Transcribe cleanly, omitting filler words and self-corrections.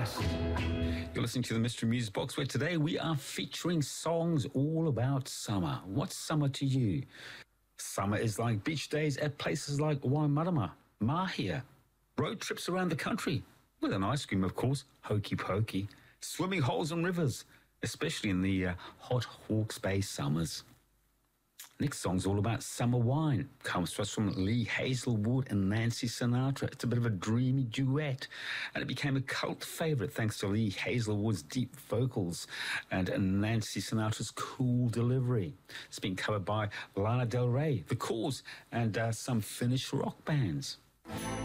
You're listening to the Mystery Music Box, where today we are featuring songs all about summer. What's summer to you? Summer is like beach days at places like Waimarama, Mahia, road trips around the country, with an ice cream, of course, hokey pokey, swimming holes and rivers, especially in the hot Hawke's Bay summers. Next song's all about summer wine. Comes to us from Lee Hazelwood and Nancy Sinatra. It's a bit of a dreamy duet, and it became a cult favourite thanks to Lee Hazelwood's deep vocals and Nancy Sinatra's cool delivery. It's been covered by Lana Del Rey, The Cause, and some Finnish rock bands.